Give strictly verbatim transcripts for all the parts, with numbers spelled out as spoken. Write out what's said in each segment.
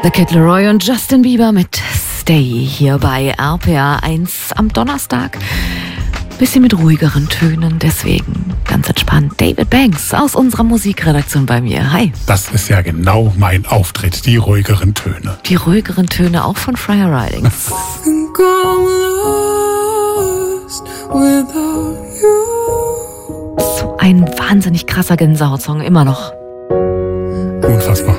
The Kid Laroi und Justin Bieber mit Stay hier bei R P R eins am Donnerstag. Bisschen mit ruhigeren Tönen, deswegen ganz entspannt. David Banks aus unserer Musikredaktion bei mir. Hi. Das ist ja genau mein Auftritt, die ruhigeren Töne. Die ruhigeren Töne auch von Friar Ridings. So ein wahnsinnig krasser Gänsehautsong, immer noch. Unfassbar.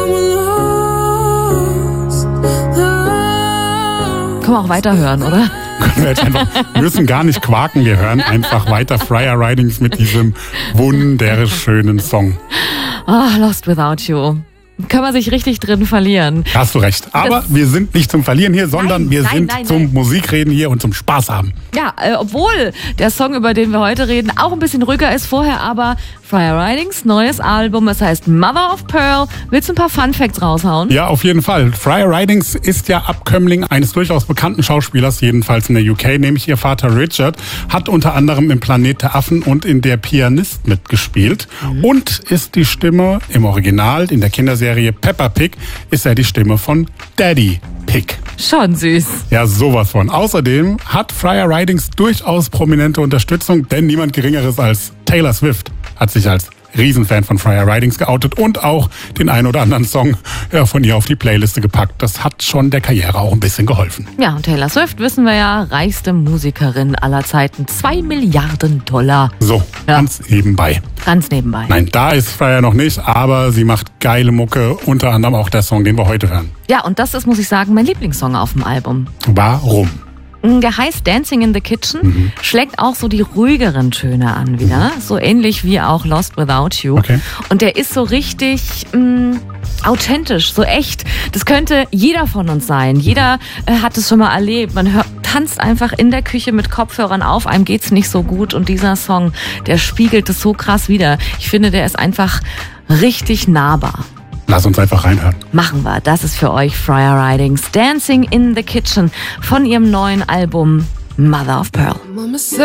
Können wir auch weiterhören, oder? Können wir jetzt einfach, müssen gar nicht quaken, wir hören einfach weiter Friar Ridings mit diesem wunderschönen Song. Ah, oh, Lost Without You. Kann man sich richtig drin verlieren. Hast du recht. Aber das wir sind nicht zum Verlieren hier, sondern nein, wir nein, sind nein, zum nein. Musikreden hier und zum Spaß haben. Ja, äh, obwohl der Song, über den wir heute reden, auch ein bisschen ruhiger ist vorher, aber Friar Ridings neues Album, es heißt Mother of Pearl. Willst du ein paar Fun Facts raushauen? Ja, auf jeden Fall. Friar Ridings ist ja Abkömmling eines durchaus bekannten Schauspielers, jedenfalls in der U K, nämlich ihr Vater Richard, hat unter anderem im Planet der Affen und in Der Pianist mitgespielt mhm. und ist die Stimme im Original, in der Kinderserie Peppa Pig, ist er die Stimme von Daddy Pig. Schon süß. Ja, sowas von. Außerdem hat Friar Ridings durchaus prominente Unterstützung, denn niemand Geringeres als Taylor Swift hat sich als Riesenfan von Friar Ridings geoutet und auch den ein oder anderen Song ja, von ihr auf die Playliste gepackt. Das hat schon der Karriere auch ein bisschen geholfen. Ja, und Taylor Swift, wissen wir ja, reichste Musikerin aller Zeiten. Zwei Milliarden Dollar. So, ja. ganz nebenbei. Ganz nebenbei. Nein, da ist Friar noch nicht, aber sie macht geile Mucke, unter anderem auch der Song, den wir heute hören. Ja, und das ist, muss ich sagen, mein Lieblingssong auf dem Album. Warum? Der heißt Dancing in the Kitchen, mhm. schlägt auch so die ruhigeren Töne an wieder, mhm. so ähnlich wie auch Lost Without You. Okay. Und der ist so richtig mh, authentisch, so echt. Das könnte jeder von uns sein. Jeder äh, hat es schon mal erlebt. Man hört, tanzt einfach in der Küche mit Kopfhörern auf, einem geht's nicht so gut. Und dieser Song, der spiegelt es so krass wider. Ich finde, der ist einfach richtig nahbar. Lass uns einfach reinhören. Machen wir. Das ist für euch Friar Ridings Dancing in the Kitchen von ihrem neuen Album Mother of Pearl.